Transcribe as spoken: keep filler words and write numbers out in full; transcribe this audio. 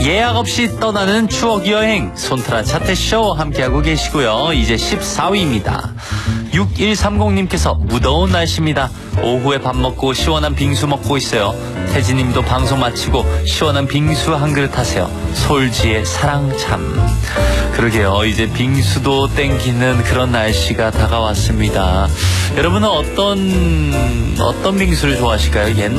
예약 없이 떠나는 추억 여행 손트라 차태쇼 함께하고 계시고요. 이제 십사 위입니다. 육일삼공님께서 무더운 날씨입니다. 오후에 밥 먹고 시원한 빙수 먹고 있어요. 태진님도 방송 마치고 시원한 빙수 한 그릇 하세요. 솔지의 사랑 참. 그러게요. 이제 빙수도 땡기는 그런 날씨가 다가왔습니다. 여러분은 어떤 어떤 빙수를 좋아하실까요? 옛날